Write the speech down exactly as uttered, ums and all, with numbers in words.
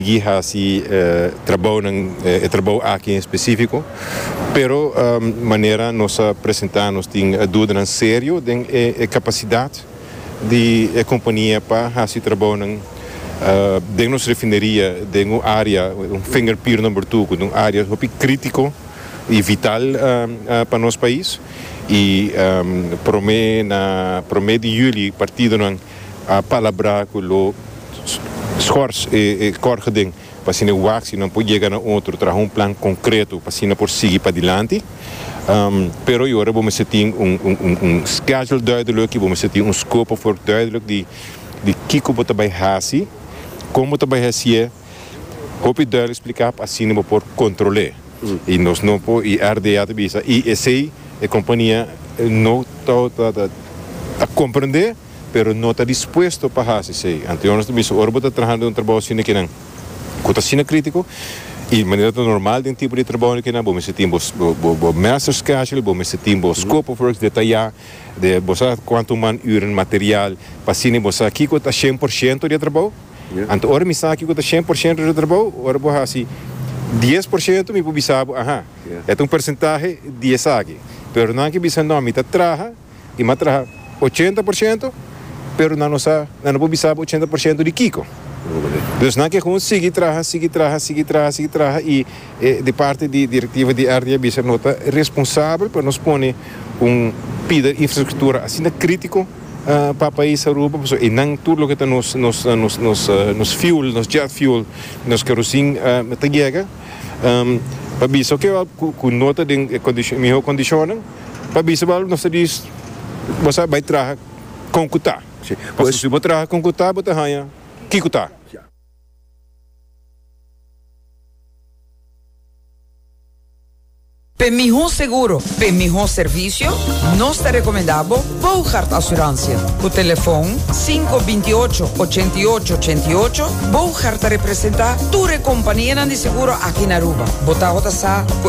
guia si uh, trabalho nang uh, trabalho aqui em específico, pero um, maneira nós apresentamos tem a dúvida sério tem a, a capacidade de a companhia para fazer trabalho nang uh, de nossa refineria de uma área um fingerprint number two uma área muito crítico e vital uh, uh, para nosso país e um, promete na promete de julho partido nang a palavra que lo schors e, e corgeding para se não wax não pode chegar a outro trazer um plano concreto para se não por seguir para adiante um, pero agora vamos ter um um um um schedule duidelijk vamos ter um scope voor duidelijk de de que como está vai fazer como está vai fazer hoop ik duidelijk explicar para se não por controlar mm. e nós não por e R D A te bisa e essa a companhia não está a compreender pero não está disposto para fazer isso. Então, nós temos o está trabalhando um trabalho assim que não é crítico e de maneira normal de tipo de trabalho que não vamos ter o master schedule, vamos ter o scope of work detalhado de você quanto man uren material para se você aqui que está cem por cento de trabalho. Então, ora me sabe que está cem por cento de trabalho, ora vou assim dez por cento me publicava, aha. É um percentagem de essa aqui. Pero não é que bisa não me está traja e me traja oitenta por cento pero não nos não pode saber oitenta por cento de Kiko. Então não é que com seguir traja, seguir traja, seguir traja, seguir traja e eh, de parte da diretiva de R D A bisa nota responsável para nos pôr um pida infraestrutura assim crítico uh, para o país Aruba e não tudo o que está nos nos nos nos, uh, nos fuel, nos jet fuel, nos kerosene uh, te chega um, para bisa que com nota de condição melhor condição para bisa nós diz você vai traja com cutar. Pues se você trabalha com cutar, você ganha que cutar. Para melhor seguro, para melhor serviço, nós te recomendamos Bouchard Assurância. O telefone cinco dois oito, oito oito oito oito. Bouchard representa tua companhia de seguro aqui na Aruba. Bota a